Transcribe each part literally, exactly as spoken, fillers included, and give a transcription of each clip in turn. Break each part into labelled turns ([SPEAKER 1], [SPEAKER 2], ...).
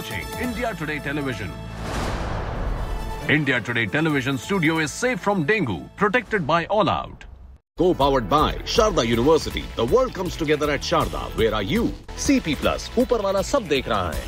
[SPEAKER 1] watching India Today Television. India Today Television studio is safe from dengue, protected by All Out.
[SPEAKER 2] Co-powered by Sharda University. The world comes together at Sharda. Where are you? C P Plus. ऊपर वाला सब देख रहा है.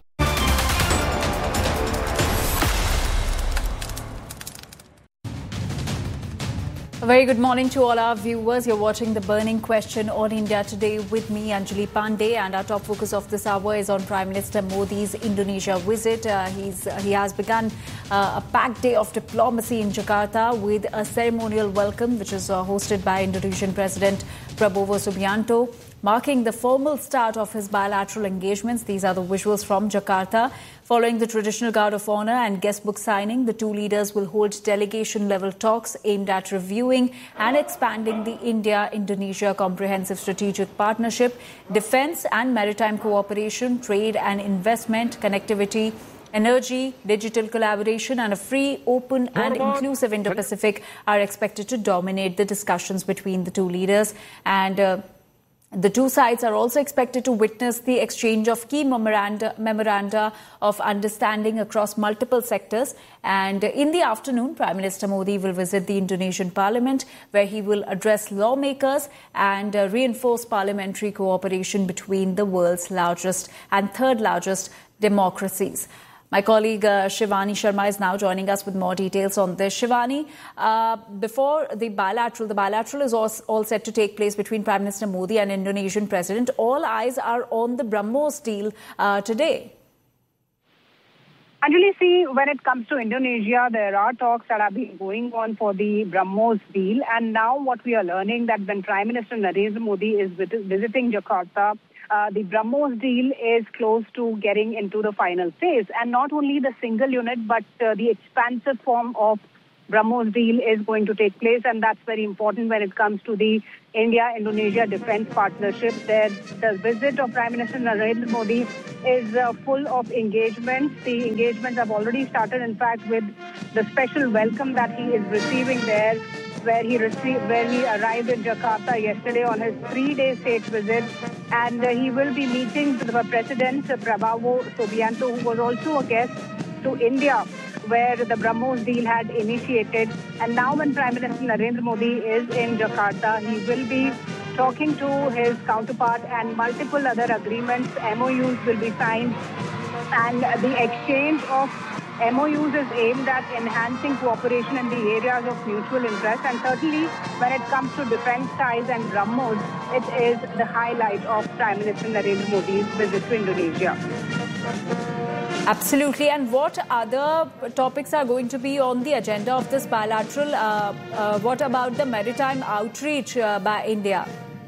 [SPEAKER 3] A very good morning to all our viewers. You're watching The Burning Question on India Today with me, Anjali Pandey, and our top focus of this hour is on Prime Minister Modi's Indonesia visit. Uh, he's uh, he has begun uh, a packed day of diplomacy in Jakarta with a ceremonial welcome, which is uh, hosted by Indonesian President Prabowo Subianto, marking the formal start of his bilateral engagements. These are the visuals from Jakarta. Following the traditional guard of honor and guest book signing, the two leaders will hold delegation-level talks aimed at reviewing and expanding the India-Indonesia Comprehensive Strategic Partnership, defense and maritime cooperation, trade and investment, connectivity, energy, digital collaboration and a free, open and inclusive Indo-Pacific are expected to dominate the discussions between the two leaders. And uh, the two sides are also expected to witness the exchange of key memoranda, memoranda of understanding across multiple sectors. And in the afternoon, Prime Minister Modi will visit the Indonesian Parliament, where he will address lawmakers and uh, reinforce parliamentary cooperation between the world's largest and third largest democracies. My colleague uh, Shivani Sharma is now joining us with more details on this. Shivani, uh, before the bilateral, the bilateral is all, all set to take place between Prime Minister Modi and Indonesian President. All eyes are on the BrahMos deal uh, today.
[SPEAKER 4] Anjali, see, when it comes to Indonesia, there are talks that have been going on for the BrahMos deal. And now what we are learning that when Prime Minister Narendra Modi is visiting Jakarta, Uh, the BrahMos deal is close to getting into the final phase. And not only the single unit, but uh, the expansive form of BrahMos deal is going to take place. And that's very important when it comes to the India-Indonesia defense partnership. The, the visit of Prime Minister Narendra Modi is uh, full of engagements. The engagements have already started, in fact, with the special welcome that he is receiving there, where he received, where he arrived in Jakarta yesterday on his three-day state visit, and uh, he will be meeting the President uh, Prabowo Subianto, who was also a guest to India, where the BrahMos deal had initiated. And now, when Prime Minister Narendra Modi is in Jakarta, he will be talking to his counterpart, and multiple other agreements, M O Us, will be signed, and uh, the exchange of M O Us is aimed at enhancing cooperation in the areas of mutual interest, and certainly when it comes to defense ties and BrahMos, it is the highlight of Prime Minister Narendra Modi's visit to Indonesia.
[SPEAKER 3] Absolutely. And what other topics are going to be on the agenda of this bilateral? Uh, uh, what about the maritime outreach uh, by India?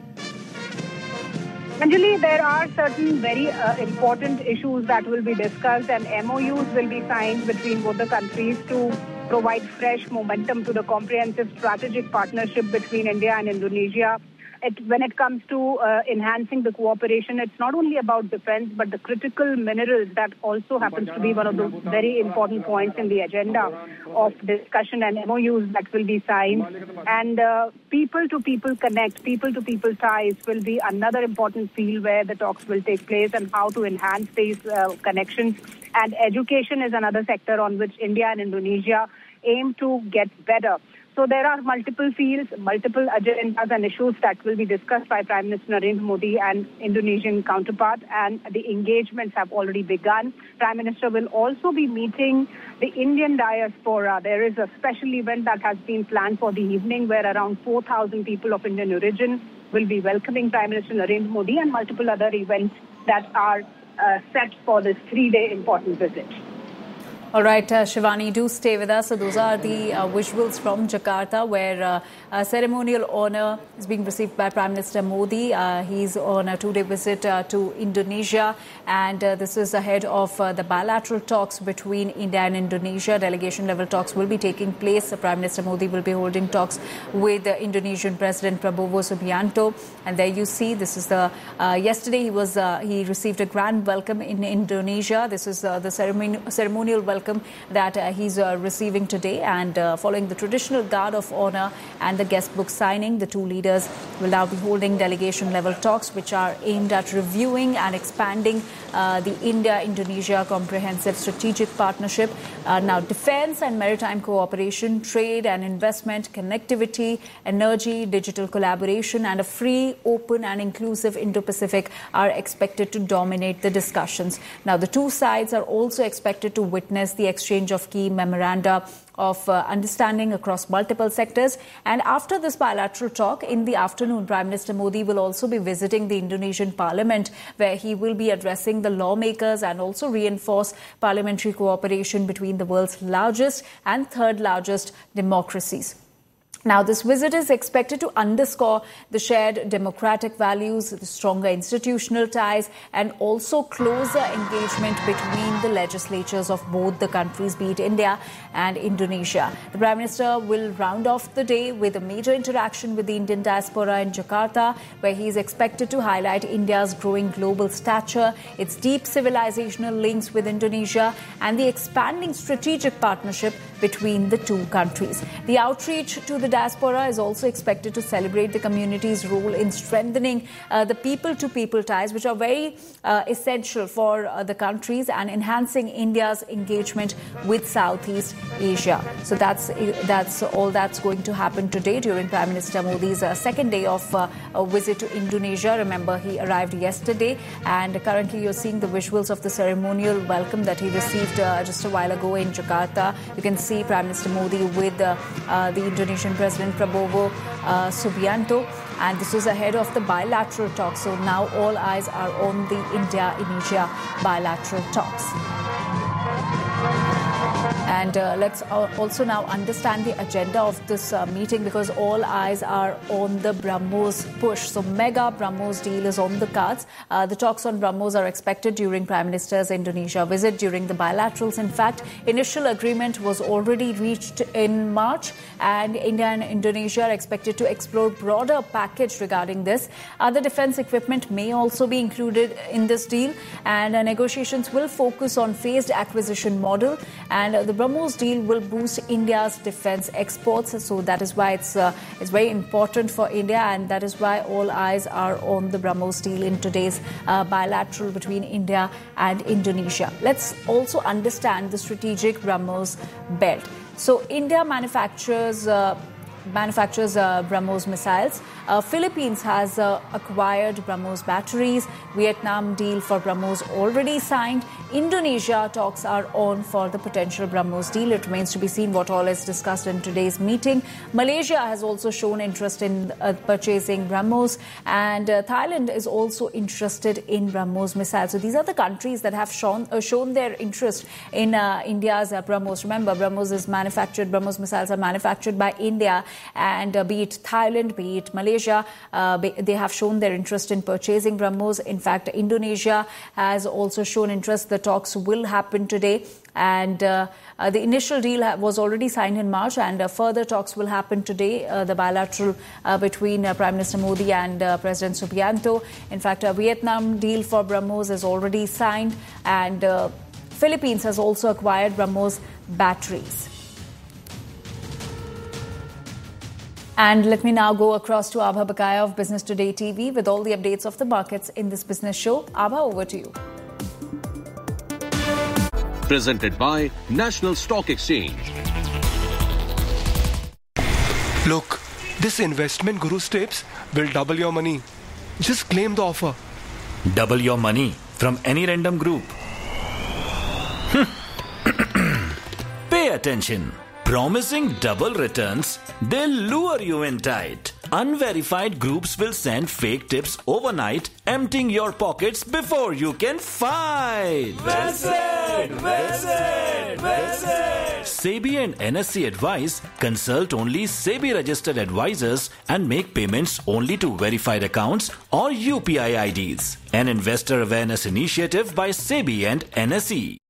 [SPEAKER 4] Anjali, there are certain very uh, important issues that will be discussed, and M O Us will be signed between both the countries to provide fresh momentum to the comprehensive strategic partnership between India and Indonesia. It, when it comes to uh, enhancing the cooperation, it's not only about defense, but the critical minerals that also happens to be one of the very important points in the agenda of discussion, and M O Us that will be signed. And uh, people-to-people connect, people-to-people ties will be another important field where the talks will take place, and how to enhance these uh, connections. And education is another sector on which India and Indonesia aim to get better. So there are multiple fields, multiple agendas and issues that will be discussed by Prime Minister Narendra Modi and Indonesian counterpart, and the engagements have already begun. Prime Minister will also be meeting the Indian diaspora. There is a special event that has been planned for the evening, where around four thousand people of Indian origin will be welcoming Prime Minister Narendra Modi, and multiple other events that are uh, set for this three-day important visit.
[SPEAKER 3] All right, uh, Shivani, do stay with us. So those are the uh, visuals from Jakarta, where uh, a ceremonial honor is being received by Prime Minister Modi. Uh, he's on a two-day visit uh, to Indonesia, and uh, this is ahead of uh, the bilateral talks between India and Indonesia. Delegation-level talks will be taking place. Uh, Prime Minister Modi will be holding talks with the Indonesian President Prabowo Subianto. And there you see, this is the uh, yesterday he was uh, he received a grand welcome in Indonesia. This is uh, the ceremony, ceremonial welcome welcome that uh, he's uh, receiving today. And uh, following the traditional guard of honor and the guest book signing, the two leaders will now be holding delegation-level talks, which are aimed at reviewing and expanding uh, the India-Indonesia Comprehensive Strategic Partnership. Uh, now, defense and maritime cooperation, trade and investment, connectivity, energy, digital collaboration, and a free, open and inclusive Indo-Pacific are expected to dominate the discussions. Now, the two sides are also expected to witness the exchange of key memoranda of uh, understanding across multiple sectors. And after this bilateral talk in the afternoon, Prime Minister Modi will also be visiting the Indonesian Parliament, where he will be addressing the lawmakers and also reinforce parliamentary cooperation between the world's largest and third largest democracies. Now, this visit is expected to underscore the shared democratic values, the stronger institutional ties, and also closer engagement between the legislatures of both the countries, be it India and Indonesia. The Prime Minister will round off the day with a major interaction with the Indian diaspora in Jakarta, where he is expected to highlight India's growing global stature, its deep civilizational links with Indonesia, and the expanding strategic partnership between the two countries. The outreach to the diaspora is also expected to celebrate the community's role in strengthening uh, the people-to-people ties, which are very uh, essential for uh, the countries, and enhancing India's engagement with Southeast Asia. So that's that's all that's going to happen today during Prime Minister Modi's uh, second day of uh, a visit to Indonesia. Remember, he arrived yesterday, and currently you're seeing the visuals of the ceremonial welcome that he received uh, just a while ago in Jakarta. You can see Prime Minister Modi with uh, uh, the Indonesian President Prabowo uh, Subianto, and this was ahead of the bilateral talks. So now all eyes are on the India-Indonesia bilateral talks. And uh, let's also now understand the agenda of this uh, meeting, because all eyes are on the BrahMos push. So mega BrahMos deal is on the cards. Uh, the talks on BrahMos are expected during Prime Minister's Indonesia visit. During the bilaterals, in fact, initial agreement was already reached in March, and India and Indonesia are expected to explore broader package regarding this. Other defense equipment may also be included in this deal, and uh, negotiations will focus on phased acquisition model, and uh, the BrahMos deal will boost India's defense exports. So that is why it's uh, it's very important for India, and that is why all eyes are on the BrahMos deal in today's uh, bilateral between India and Indonesia. Let's also understand the strategic BrahMos belt. So India manufactures uh, manufactures uh, BrahMos missiles. Uh, Philippines has uh, acquired BrahMos batteries. Vietnam deal for BrahMos already signed. Indonesia talks are on for the potential BrahMos deal. It remains to be seen what all is discussed in today's meeting. Malaysia has also shown interest in uh, purchasing BrahMos, and uh, Thailand is also interested in BrahMos missiles. So these are the countries that have shown uh, shown their interest in uh, India's uh, BrahMos. Remember, BrahMos is manufactured, BrahMos missiles are manufactured by India, and uh, be it Thailand, be it Malaysia, uh, they have shown their interest in purchasing BrahMos. In fact, Indonesia has also shown interest. The talks will happen today, and uh, uh, the initial deal was already signed in March, and uh, further talks will happen today, uh, the bilateral uh, between uh, Prime Minister Modi and uh, President Subianto. In fact, a Vietnam deal for BrahMos is already signed, and uh, Philippines has also acquired BrahMos batteries. And let me now go across to Abha Bakaya of Business Today T V with all the updates of the markets in this business show. Abha, over to you.
[SPEAKER 2] Presented by National Stock Exchange.
[SPEAKER 5] Look, this investment guru tips will double your money. Just claim the offer.
[SPEAKER 6] Double your money from any random group. Pay attention. Promising double returns, they'll lure you in tight. Unverified groups will send fake tips overnight, emptying your pockets before you can fight.
[SPEAKER 7] Visit! Visit! Visit!
[SPEAKER 6] SEBI and N S E advise consult only SEBI registered advisors and make payments only to verified accounts or U P I I Ds. An investor awareness initiative by SEBI and N S E.